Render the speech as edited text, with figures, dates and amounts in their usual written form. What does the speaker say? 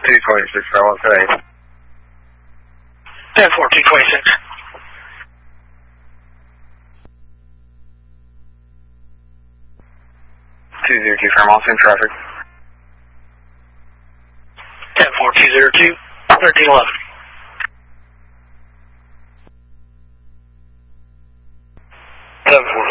226, Fairmont today. 10-4, 226. 202 Fairmont, same traffic. 10-4, 202, 1311. 10-4,